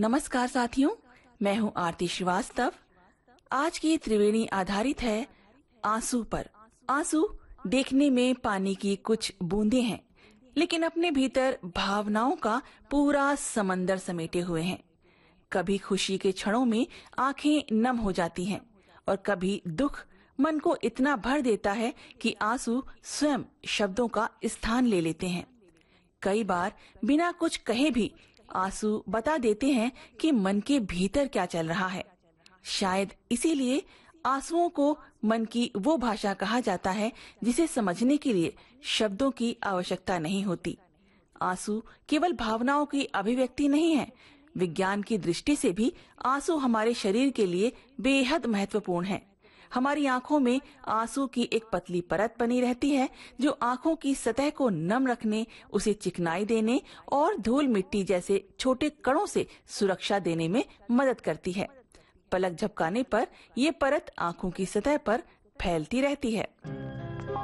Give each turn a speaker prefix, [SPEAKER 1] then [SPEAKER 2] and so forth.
[SPEAKER 1] नमस्कार साथियों, मैं हूं आरती श्रीवास्तव। आज की त्रिवेणी आधारित है आंसू पर। आंसू देखने में पानी की कुछ बूंदें हैं, लेकिन अपने भीतर भावनाओं का पूरा समंदर समेटे हुए हैं। कभी खुशी के क्षणों में आंखें नम हो जाती हैं और कभी दुख मन को इतना भर देता है कि आंसू स्वयं शब्दों का स्थान ले लेते हैं। कई बार बिना कुछ कहे भी आंसू बता देते हैं कि मन के भीतर क्या चल रहा है। शायद इसीलिए आंसुओं को मन की वो भाषा कहा जाता है जिसे समझने के लिए शब्दों की आवश्यकता नहीं होती। आंसू केवल भावनाओं की अभिव्यक्ति नहीं है, विज्ञान की दृष्टि से भी आंसू हमारे शरीर के लिए बेहद महत्वपूर्ण है। हमारी आंखों में आंसू की एक पतली परत बनी रहती है जो आंखों की सतह को नम रखने, उसे चिकनाई देने और धूल मिट्टी जैसे छोटे कणों से सुरक्षा देने में मदद करती है। पलक झपकाने पर ये परत आंखों की सतह पर फैलती रहती है।